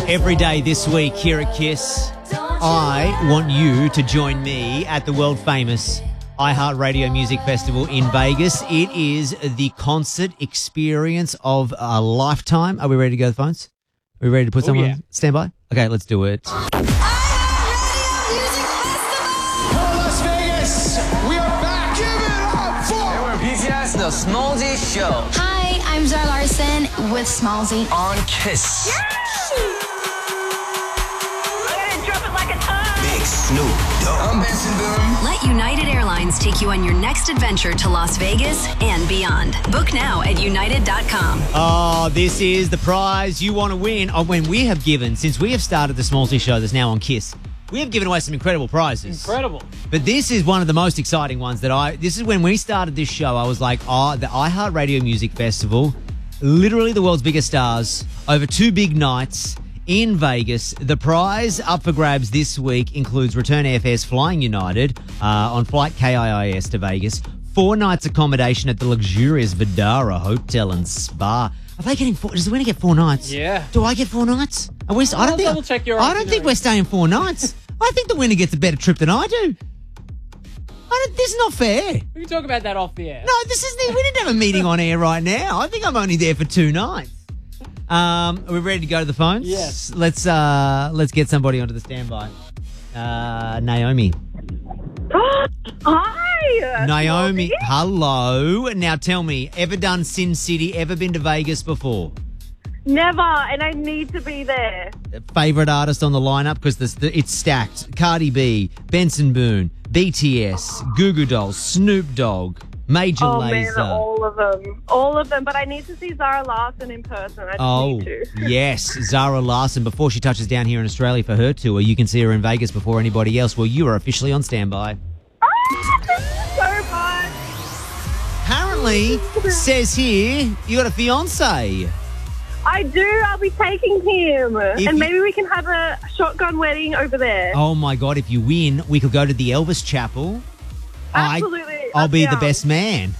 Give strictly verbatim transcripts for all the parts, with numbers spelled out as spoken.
Every day this week here at KISS, I want you to join me at the world-famous iHeartRadio Music Festival in Vegas. It is the concert experience of a lifetime. Are we ready to go to the phones? Are we ready to put Oh, someone yeah. on standby? Okay, let's do it. Hello, Las Vegas! We are back! Give it up for... We're B T S, the Smallzy Show. Hi, I'm Zara Larson with Smallzy. On KISS. Big Snoop Dogg. I'm Benson Boone. Let United Airlines take you on your next adventure to Las Vegas and beyond. Book now at united dot com. Oh, this is the prize you want to win. Oh, when we have given, since we have started the Smallzy Show that's now on KISS, we have given away some incredible prizes. Incredible. But this is one of the most exciting ones that I... This is when we started this show, I was like, oh, the iHeartRadio Music Festival, literally the world's biggest stars, over two big nights in Vegas. The prize up for grabs this week includes return airfares flying United uh, on flight K I I S to Vegas, four nights accommodation at the luxurious Vidara Hotel and Spa. Are they getting four? Does the winner get four nights? Yeah. Do I get four nights? Are we, I I'll don't think. double check your I don't think itinerary. we're staying four nights. I think the winner gets a better trip than I do. I don't, this is not fair. We can talk about that off the air. No, this isn't. We didn't have a meeting on air right now. I think I'm only there for two nights. Um, are we ready to go to the phones? Yes. Let's uh, let's get somebody onto the standby. Uh, Naomi. Hi. Naomi, hello. Now tell me, ever done Sin City? Ever been to Vegas before? Never, and I need to be there. Favorite artist on the lineup because it's stacked. Cardi B, Benson Boone, B T S, Goo Goo Dolls, Snoop Dogg, Major Oh Lazer. man, all of them, all of them. But I need to see Zara Larson in person. I just Oh, need to. yes, Zara Larson. Before she touches down here in Australia for her tour, you can see her in Vegas before anybody else. Well, you are officially on standby. Ah, thank you so much. Apparently, says here, you got a fiance. I do. I'll be taking him, If and you- maybe we can have a shotgun wedding over there. Oh my God, if you win, we could go to the Elvis Chapel. Absolutely. I, I'll I'm be the down. best man.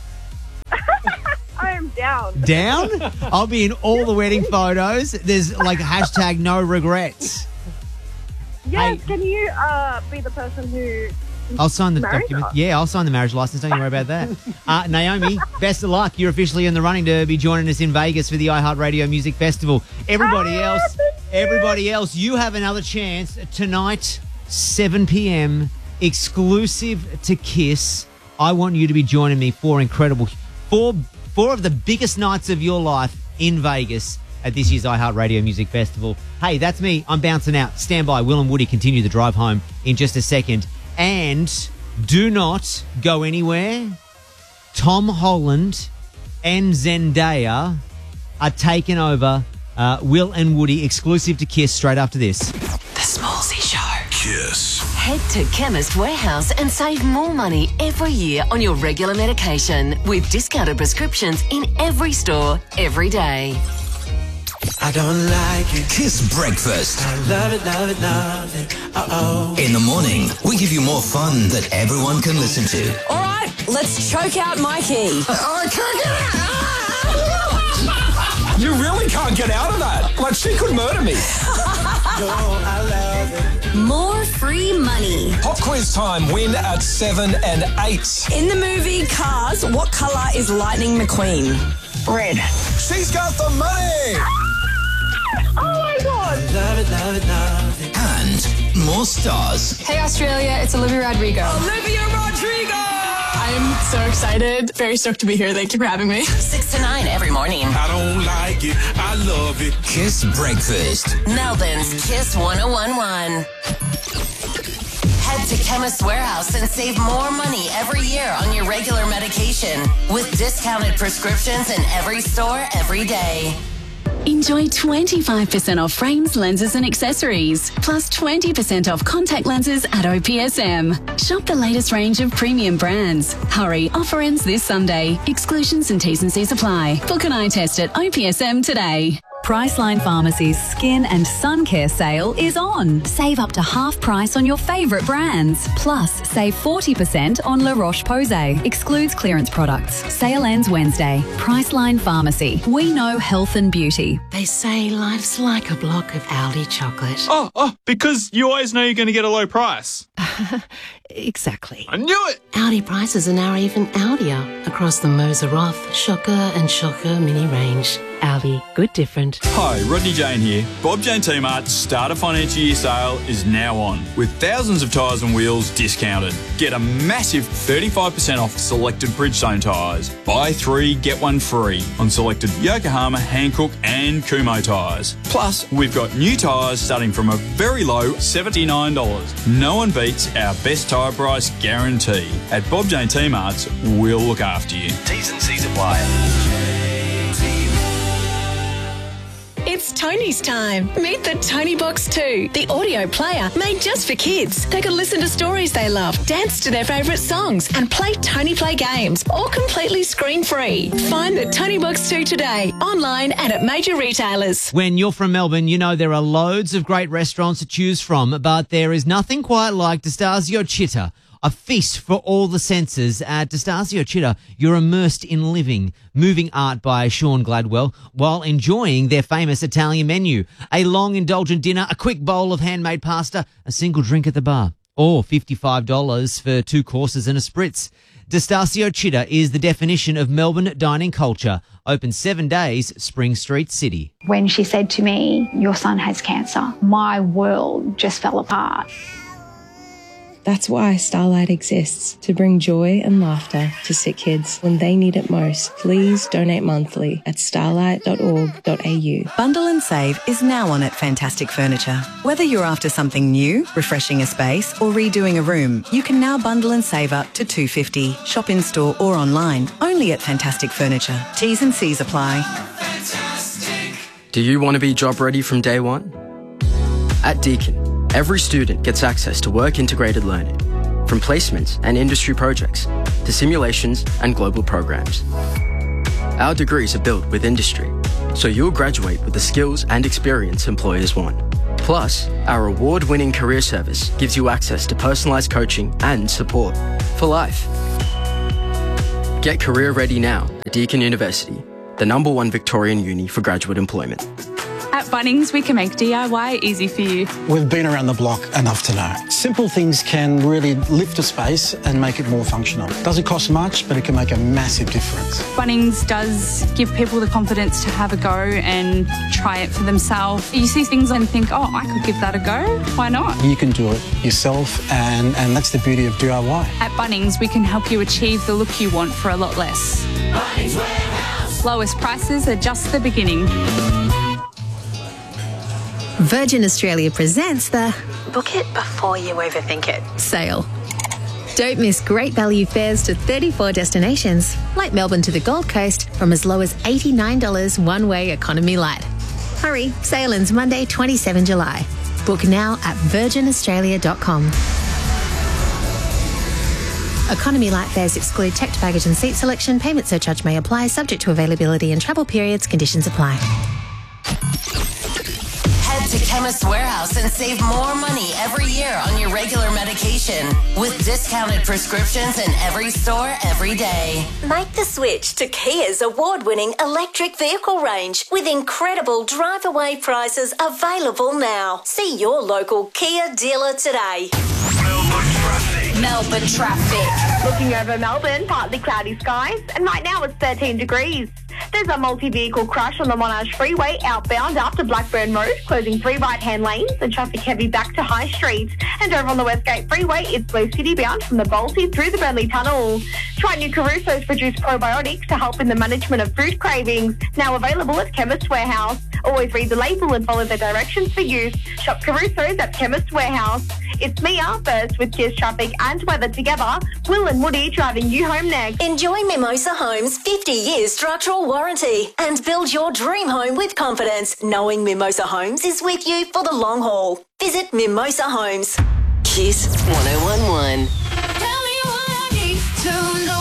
I am down. Down? I'll be in all the wedding photos. There's like hashtag no regrets. Yes. Hey. Can you uh, be the person who? I'll sign the Married document. her. Yeah, I'll sign the marriage license. Don't you worry about that. Uh, Naomi, best of luck. You're officially in the running to be joining us in Vegas for the iHeartRadio Music Festival. Everybody Ah, else, thank you. everybody else, you have another chance tonight, seven p.m., exclusive to KISS. I want you to be joining me for incredible, four, four of the biggest nights of your life in Vegas at this year's iHeartRadio Music Festival. Hey, that's me. I'm bouncing out. Stand by. Will and Woody continue the drive home in just a second. And do not go anywhere. Tom Holland and Zendaya are taking over uh, Will and Woody exclusive to KISS straight after this. The Smallzy Show. KISS. Head to Chemist Warehouse and save more money every year on your regular medication with discounted prescriptions in every store, every day. I don't like it. KISS Breakfast. I love it, love it, love it. Uh-oh. In the morning, we give you more fun that everyone can listen to. All right, let's choke out Mikey. Oh, I can't get out. You really can't get out of that. Like, she could murder me. Oh, I love it. More free money. Pop quiz time. Win at seven and eight. In the movie Cars, what colour is Lightning McQueen? Red. She's got the money. Oh my God. Love it, love it, love it. And more stars. Hey Australia, it's Olivia Rodrigo. Olivia Rodrigo! I'm so excited. Very stoked to be here. Thank you for having me. six to nine every morning. I don't like it. I love it. KISS Breakfast. Melbourne's KISS one oh one one. Head to Chemist Warehouse and save more money every year on your regular medication with discounted prescriptions in every store, every day. Enjoy twenty-five percent off frames, lenses and accessories, plus twenty percent off contact lenses at O P S M. Shop the latest range of premium brands. Hurry, offer ends this Sunday. Exclusions and T's and C's apply. Book an eye test at O P S M today. Priceline Pharmacy's Skin and Sun Care sale is on. Save up to half price on your favourite brands. Plus, save forty percent on La Roche-Posay. Excludes clearance products. Sale ends Wednesday. Priceline Pharmacy. We know health and beauty. They say life's like a block of Aldi chocolate. Oh, oh, because you always know you're going to get a low price. Exactly. I knew it! Aldi prices are now even Aldier across the Moser Roth, Shocker and Shocker mini range. Aldi, good different. Hi, Rodney Jane here. Bob Jane T-Mart's start of financial year sale is now on, with thousands of tyres and wheels discounted. Get a massive thirty-five percent off selected Bridgestone tyres. Buy three, get one free on selected Yokohama, Hankook and Kumho tyres. Plus, we've got new tyres starting from a very low seventy-nine dollars. No one beats our best tyre price guarantee. At Bob Jane T-Mart's, we'll look after you. T's and C's apply. It's Tony's time. Meet the Tony Box two, the audio player made just for kids. They can listen to stories they love, dance to their favourite songs, and play Tony Play games, all completely screen-free. Find the Tony Box two today, online and at major retailers. When you're from Melbourne, you know there are loads of great restaurants to choose from, but there is nothing quite like Destasio Città. A feast for all the senses. At Destasio Città, you're immersed in living, moving art by Sean Gladwell while enjoying their famous Italian menu. A long, indulgent dinner, a quick bowl of handmade pasta, a single drink at the bar, or fifty-five dollars for two courses and a spritz. Destasio Città is the definition of Melbourne dining culture. Open seven days, Spring Street, City. When she said to me, "Your son has cancer," my world just fell apart. That's why Starlight exists, to bring joy and laughter to sick kids when they need it most. Please donate monthly at starlight dot org dot a u. Bundle and Save is now on at Fantastic Furniture. Whether you're after something new, refreshing a space, or redoing a room, you can now bundle and save up to two dollars fifty. Shop in store or online, only at Fantastic Furniture. T's and C's apply. Do you want to be job ready from day one? At Deakin, every student gets access to work-integrated learning, from placements and industry projects to simulations and global programs. Our degrees are built with industry, so you'll graduate with the skills and experience employers want. Plus, our award-winning career service gives you access to personalised coaching and support for life. Get career ready now at Deakin University, the number one Victorian uni for graduate employment. At Bunnings, we can make D I Y easy for you. We've been around the block enough to know. Simple things can really lift a space and make it more functional. Doesn't cost much, but it can make a massive difference. Bunnings does give people the confidence to have a go and try it for themselves. You see things and think, oh, I could give that a go. Why not? You can do it yourself, and, and that's the beauty of D I Y. At Bunnings, we can help you achieve the look you want for a lot less. Bunnings Warehouse. Lowest prices are just the beginning. Virgin Australia presents the Book It Before You Overthink It sale. Don't miss great value fares to thirty-four destinations, like Melbourne to the Gold Coast, from as low as eighty-nine dollars one-way economy light. Hurry, sale ends Monday, the twenty-seventh of July. Book now at virgin australia dot com. Economy light fares exclude checked baggage and seat selection. Payment surcharge may apply, subject to availability and travel periods. Conditions apply. To Chemist Warehouse and save more money every year on your regular medication with discounted prescriptions in every store every day. Make the switch to Kia's award-winning electric vehicle range with incredible drive-away prices available now. See your local Kia dealer today. Melbourne traffic. Melbourne traffic. Looking over Melbourne, partly cloudy skies, and right now it's thirteen degrees. There's a multi-vehicle crash on the Monash Freeway outbound after Blackburn Road, closing three right-hand lanes and traffic heavy back to High Street. And over on the Westgate Freeway, it's slow city-bound from the Balti through the Burnley Tunnel. Try new Caruso's produce probiotics to help in the management of food cravings. Now available at Chemist Warehouse. Always read the label and follow the directions for use. Shop Caruso's at Chemist Warehouse. It's Mia, first with Kia's traffic and weather together. Will and Woody driving you home next. Enjoy Mimosa Homes' fifty year structural warranty and build your dream home with confidence, knowing Mimosa Homes is with you for the long haul. Visit Mimosa Homes. Kiss one oh one one. Tell me what I need to know.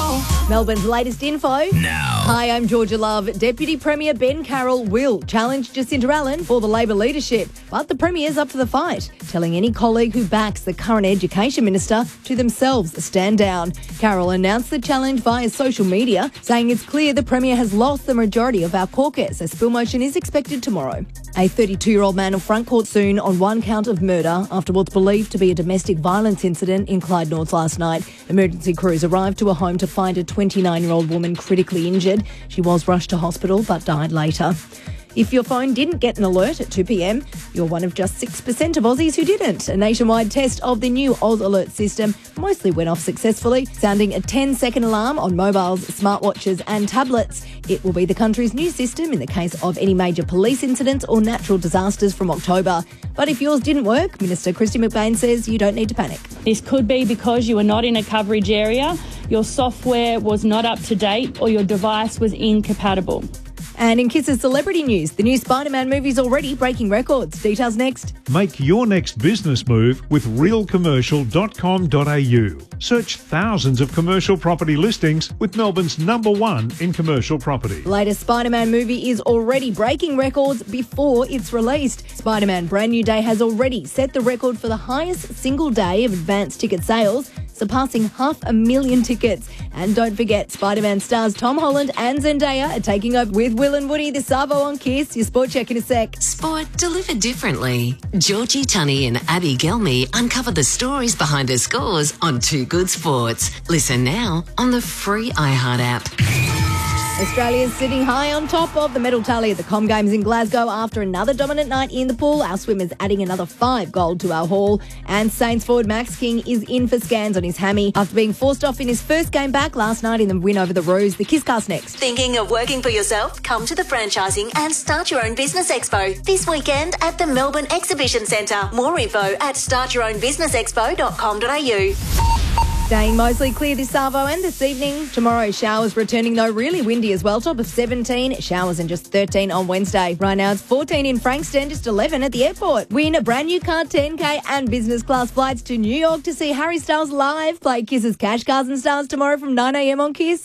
Melbourne's latest info. Now. Hi, I'm Georgia Love. Deputy Premier Ben Carroll will challenge Jacinta Allen for the Labor leadership, but the Premier's up for the fight, telling any colleague who backs the current Education Minister to themselves stand down. Carroll announced the challenge via social media, saying it's clear the Premier has lost the majority of our caucus. A spill motion is expected tomorrow. A thirty-two-year-old man will front court soon on one count of murder after what's believed to be a domestic violence incident in Clyde North last night. Emergency crews arrived to a home to find a twenty-nine-year-old woman critically injured. She was rushed to hospital but died later. If your phone didn't get an alert at two p.m, you're one of just six percent of Aussies who didn't. A nationwide test of the new Oz Alert system mostly went off successfully, sounding a ten-second alarm on mobiles, smartwatches and tablets. It will be the country's new system in the case of any major police incidents or natural disasters from October. But if yours didn't work, Minister Christy McBain says you don't need to panic. This could be because you were not in a coverage area, your software was not up to date or your device was incompatible. And in Kiss's celebrity news, the new Spider-Man movie's already breaking records. Details next. Make your next business move with real commercial dot com dot a u. Search thousands of commercial property listings with Melbourne's number one in commercial property. The latest Spider-Man movie is already breaking records before it's released. Spider-Man Brand New Day has already set the record for the highest single day of advance ticket sales, surpassing half a million tickets. And don't forget, Spider-Man stars Tom Holland and Zendaya are taking over with Will and Woody this Savo on Kiss. Your sport check in a sec. Sport delivered differently. Georgie Tunney and Abby Gelmy uncover the stories behind the scores on Two Good Sports. Listen now on the free iHeart app. Australia's sitting high on top of the medal tally at the Com Games in Glasgow after another dominant night in the pool. Our swimmers adding another five gold to our haul. And Saints forward Max King is in for scans on his hammy after being forced off in his first game back last night in the win over the Roos. The Kisscast next. Thinking of working for yourself? Come to the Franchising and Start Your Own Business Expo this weekend at the Melbourne Exhibition Centre. More info at start your own business expo dot com dot a u. Staying mostly clear this Savo and this evening. Tomorrow, showers returning, though really windy as well. Top of seventeen, showers and just thirteen on Wednesday. Right now, it's fourteen in Frankston, just eleven at the airport. Win a brand new car, ten K and business class flights to New York to see Harry Styles live. Play Kiss's Cash Cars and Stars tomorrow from nine a.m on Kiss.